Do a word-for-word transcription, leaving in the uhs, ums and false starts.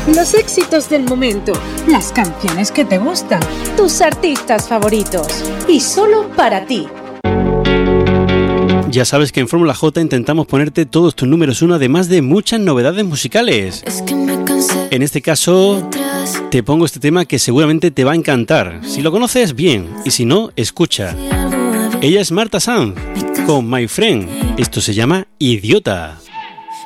Los éxitos del momento, las canciones que te gustan, tus artistas favoritos y solo para ti. Ya sabes que en Fórmula J intentamos ponerte todos tus números uno, además de muchas novedades musicales. En este caso, te pongo este tema que seguramente te va a encantar. Si lo conoces, bien, y si no, escucha. Ella es Marta Sanz, con My Friend. Esto se llama Idiota.